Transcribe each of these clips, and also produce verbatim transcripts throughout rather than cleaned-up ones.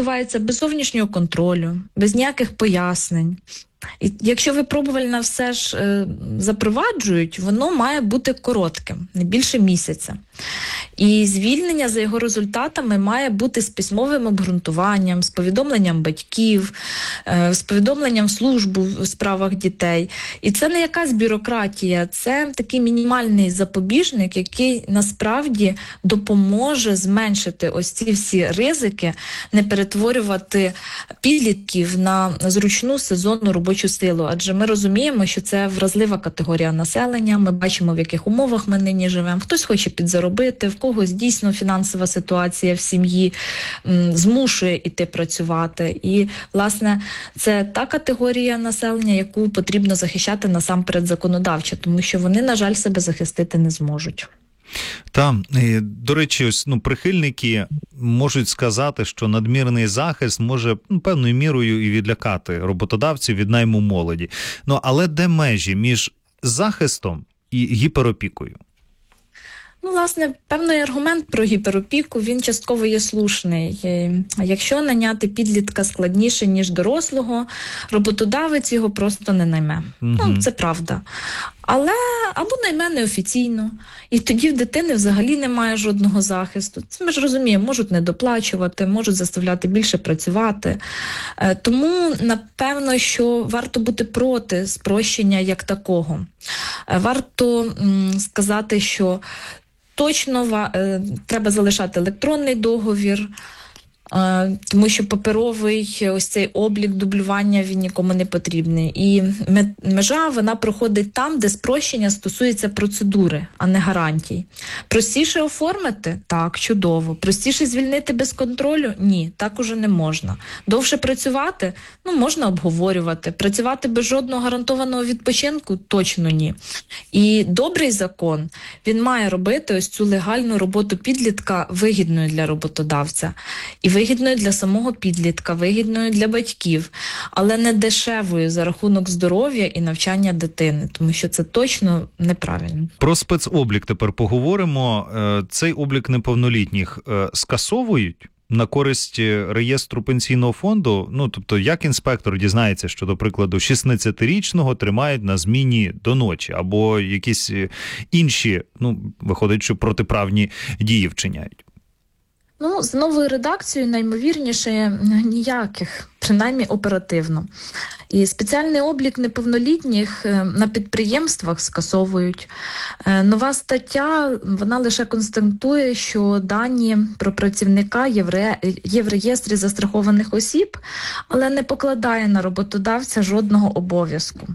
відбувається без зовнішнього контролю, без ніяких пояснень. І якщо випробувальне все ж е, запроваджують, воно має бути коротким, не більше місяця. І звільнення за його результатами має бути з письмовим обґрунтуванням, з повідомленням батьків, е, з повідомленням службу в справах дітей. І це не якась бюрократія, це такий мінімальний запобіжник, який насправді допоможе зменшити ось ці всі ризики, не перетворювати підлітків на зручну сезонну робочу силу. Адже ми розуміємо, що це вразлива категорія населення, ми бачимо, в яких умовах ми нині живемо. Хтось хоче підзаробити, в когось дійсно фінансова ситуація в сім'ї м, змушує іти працювати. І, власне, це та категорія населення, яку потрібно захищати насамперед законодавчо, тому що вони, на жаль, себе захистити не зможуть. Та, до речі, ось, ну, прихильники можуть сказати, що надмірний захист може, ну, певною мірою і відлякати роботодавців від найму молоді. Ну, але де межі між захистом і гіперопікою? Ну, власне, певний аргумент про гіперопіку, він частково є слушний. Якщо наняти підлітка складніше, ніж дорослого, роботодавець його просто не найме. Угу. Ну, це правда. Але або найме неофіційно, і тоді в дитини взагалі немає жодного захисту. Це ми ж розуміємо, можуть не доплачувати, можуть заставляти більше працювати. Тому, напевно, що варто бути проти спрощення як такого. Варто м, сказати, що точно е, треба залишати електронний договір, е, тому що паперовий ось цей облік дублювання, він нікому не потрібний. І межа, вона проходить там, де спрощення стосується процедури, а не гарантій. Простіше оформити? Так, чудово. Простіше звільнити без контролю? Ні, так уже не можна. Довше працювати? Ну, можна обговорювати. Працювати без жодного гарантованого відпочинку? Точно ні. І добрий закон, він має робити ось цю легальну роботу підлітка вигідною для роботодавця. І вигідною для самого підлітка, вигідною для батьків, але не дешевою за рахунок здоров'я і навчання дитини, тому що це точно неправильно. Про спецоблік тепер поговоримо. Цей облік неповнолітніх скасовують на користь реєстру пенсійного фонду? Ну, тобто, як інспектор дізнається, що, до прикладу, шістнадцятирічного тримають на зміні до ночі, або якісь інші, ну, виходить, що протиправні дії вчиняють? Ну, з новою редакцією, наймовірніше, ніяких, принаймні оперативно. І спеціальний облік неповнолітніх на підприємствах скасовують. Нова стаття, вона лише констатує, що дані про працівника є в, ре... є в реєстрі застрахованих осіб, але не покладає на роботодавця жодного обов'язку.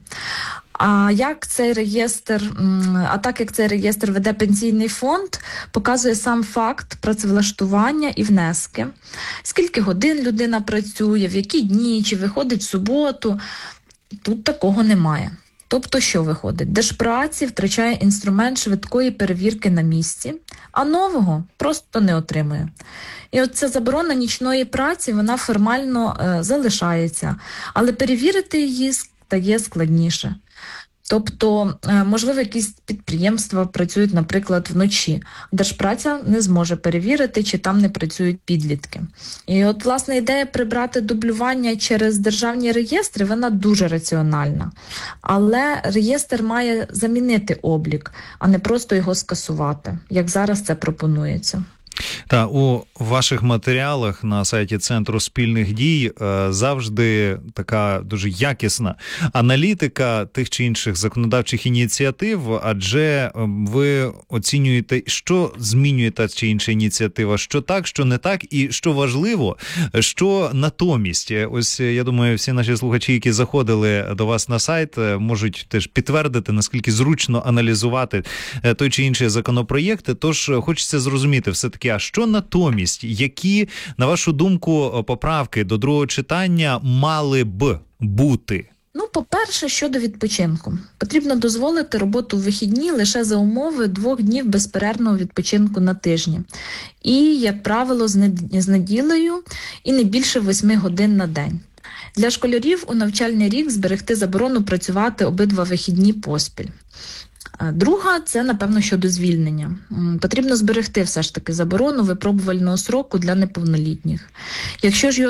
А як цей реєстр, а так як цей реєстр веде пенсійний фонд, показує сам факт працевлаштування і внески. Скільки годин людина працює, в які дні, чи виходить в суботу. Тут такого немає. Тобто, що виходить? Держпраці втрачає інструмент швидкої перевірки на місці, а нового просто не отримує. І от ця заборона нічної праці, вона формально е, залишається, але перевірити її стає складніше. Тобто, можливо, якісь підприємства працюють, наприклад, вночі. Держпраця не зможе перевірити, чи там не працюють підлітки. І от, власне, ідея прибрати дублювання через державні реєстри, вона дуже раціональна. Але реєстр має замінити облік, а не просто його скасувати, як зараз це пропонується. Та у ваших матеріалах на сайті Центру спільних дій завжди така дуже якісна аналітика тих чи інших законодавчих ініціатив, адже ви оцінюєте, що змінює та чи інша ініціатива, що так, що не так, і що важливо, що натомість. Ось, я думаю, всі наші слухачі, які заходили до вас на сайт, можуть теж підтвердити, наскільки зручно аналізувати той чи інший законопроєкт. Тож хочеться зрозуміти все-таки, а що натомість, які, на вашу думку, поправки до другого читання мали б бути? Ну, по-перше, щодо відпочинку. Потрібно дозволити роботу в вихідні лише за умови двох днів безперервного відпочинку на тижні. І, як правило, з неділею і не більше восьми годин на день. Для школярів у навчальний рік зберегти заборону працювати обидва вихідні поспіль. Друга – це, напевно, щодо звільнення. Потрібно зберегти все ж таки заборону випробувального сроку для неповнолітніх. Якщо ж його